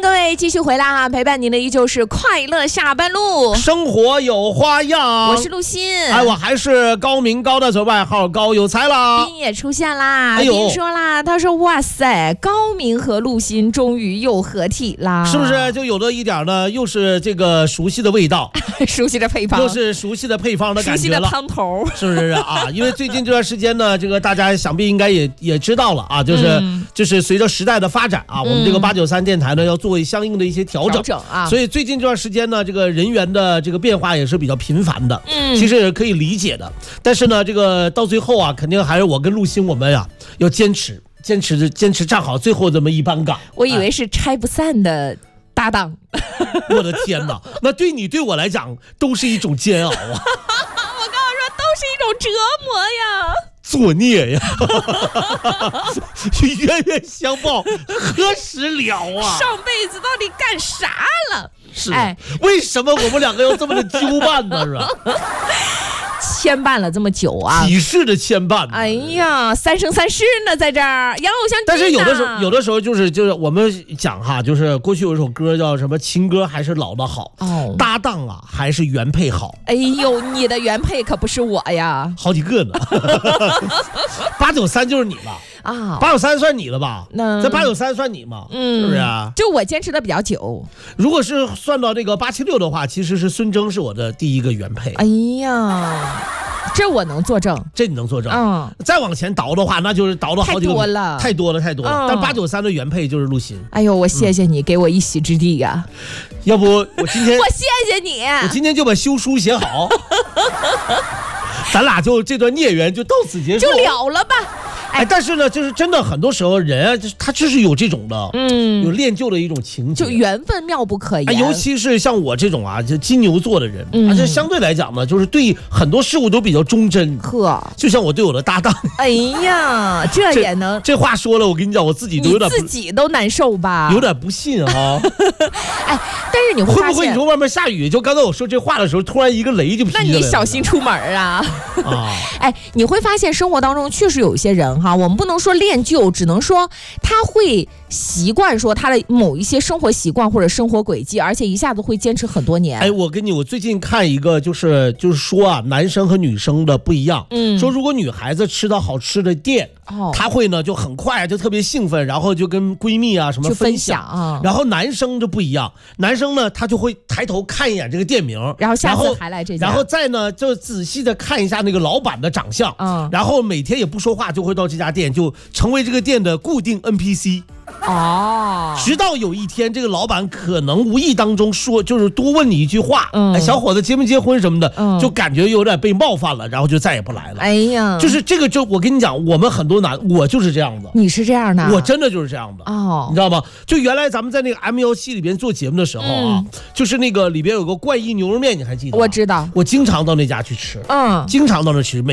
各位继续回来哈，陪伴您的依旧是快乐下班路， 生活有花样。 我是陆欣， 我还是高明高的走外号高有才啦。 斌也出现啦，斌说啦，他说哇塞，高明和陆欣终于又合体啦， 是不是就有了一点呢？又是这个熟悉的味道， 熟悉的配方， 又是熟悉的配方的感觉了， 熟悉的汤头， 是不是啊？因为最近这段时间呢，这个大家想必应该也知道了啊，就是随着时代的发展啊，我们这个893电台呢要做相应的一些调整啊， 所以最近这段时间呢，这个人员的这个变化也是比较频繁的，其实也可以理解的。但是呢，这个到最后啊，肯定还是我跟陆欣我们呀要坚持站好最后这么一班岗。 我以为是拆不散的搭档， 我的天哪，那对你对我来讲都是一种煎熬啊！我刚刚说都是一种折磨呀。 作孽呀！冤冤相报何时了啊？ 上辈子到底干啥了？ 是，为什么我们两个要这么的纠缠呢？是吧？ 牵绊了这么久啊， 几世的牵绊。 哎呀，三生三世呢，在这儿养偶像剧。 但是有的时候就是我们讲哈，就是过去有一首歌叫什么，情歌还是老的好，搭档啊还是原配好。 哎呦，你的原配可不是我呀， 好几个呢。893就是你吧？啊，893算你了吧？这893算你吗？是不是啊？ 就我坚持的比较久。 如果是算到这个876的话，其实是孙峥是我的第一个原配。 哎呀，这我能作证， 这你能作证。再往前倒的话，那就是倒了好几个，太多了。但893的原配就是陆欣。 哎呦，我谢谢你给我一席之地呀。 要不我今天我谢谢你， 我今天就把休书写好，咱俩就这段孽缘就到此结束， 就了了吧。 但是呢，就是真的很多时候人啊，他就是有这种的，有恋旧的一种情节， 就缘分妙不可言。 尤其是像我这种啊，就金牛座的人，而且相对来讲呢，就是对很多事物都比较忠贞。就像我对我的搭档。 哎呀，这也能这话说了，我跟你讲，我自己都有点自己都难受吧， 有点不信哈。 但是你会不会你说外面下雨？就刚才我说这话的时候，突然一个雷就劈了。 那你小心出门啊！你会发现生活当中确实有一些人哈，我们不能说恋旧，只能说他会习惯说他的某一些生活习惯或者生活轨迹，而且一下子会坚持很多年。 我最近看一个就是说啊，男生和女生的不一样。说如果女孩子吃到好吃的店，她会呢就很快就特别兴奋，然后就跟闺蜜啊什么分享。然后男生就不一样，男生呢他就会抬头看一眼这个店名， 然后下次还来这家， 然后再呢就仔细的看一下那个老板的长相，然后每天也不说话就会到这家店，就成为这个店的固定 NPC。直到有一天这个老板可能无意当中说，就是多问你一句话，小伙子结没结婚什么的，就感觉有点被冒犯了，然后就再也不来了。 哎呀， 就是这个，就我跟你讲，我们很多我就是这样的。 你是这样的？ 我真的就是这样的你知道吗？就原来咱们在那个 M17里边做节目的时候啊，就是那个里边有个怪异牛肉面，你还记得吗？ 我知道， 我经常到那家去吃，经常到那吃。